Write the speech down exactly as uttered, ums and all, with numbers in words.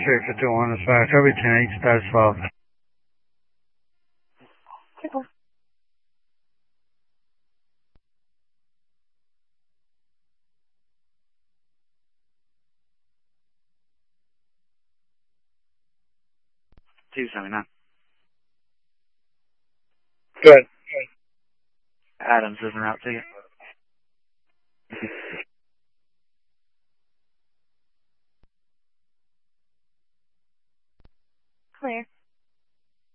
Cherry fifty-one, that's right. Toby ten eight, status five. two seventy-nine. Good. Adams is en route to you.